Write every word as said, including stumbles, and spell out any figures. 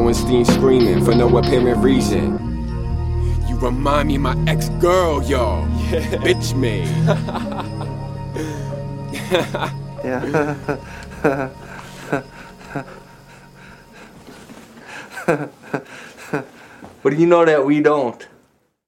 Lowenstein screaming for no apparent reason. You remind me of my ex-girl, y'all. Yeah. Bitch made. Yeah. But you know that we don't.